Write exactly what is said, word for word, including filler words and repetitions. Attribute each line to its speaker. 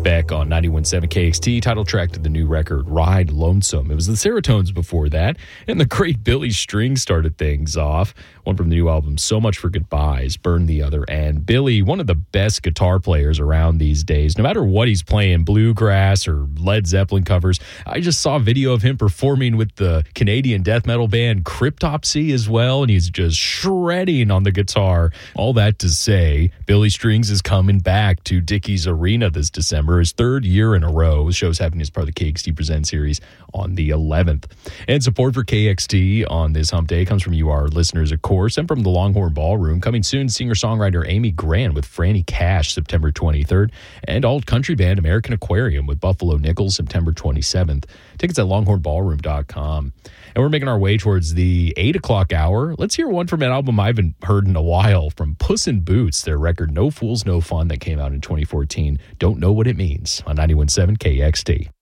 Speaker 1: Beck on ninety-one point seven K X T, title track to the new record, Ride Lonesome. It was the Seratones before that, and the great Billy Strings started things off. One from the new album, So Much for Goodbyes, Burn the Other End. Billy, one of the best guitar players around these days, no matter what he's playing, bluegrass or Led Zeppelin covers. I just saw a video of him performing with the Canadian death metal band Cryptopsy as well, and he's just shredding on the guitar. All that to say, Billy Strings is coming back to Dickies Arena this December, his third year in a row. The show's happening as part of the K X T Present series on the eleventh. And support for K X T on this hump day comes from you, our listeners, of course, and from the Longhorn Ballroom. Coming soon, singer-songwriter Amy Grant with Franny Cash, September twenty-third, and alt country band American Aquarium with Buffalo Nichols, September twenty-seventh. Tickets at longhorn ballroom dot com. And we're making our way towards the eight o'clock hour. Let's hear one from an album I haven't heard in a while, from Puss in Boots, their record No Fools, No Fun that came out in twenty fourteen. Don't Know What It Means on ninety-one point seven K X T.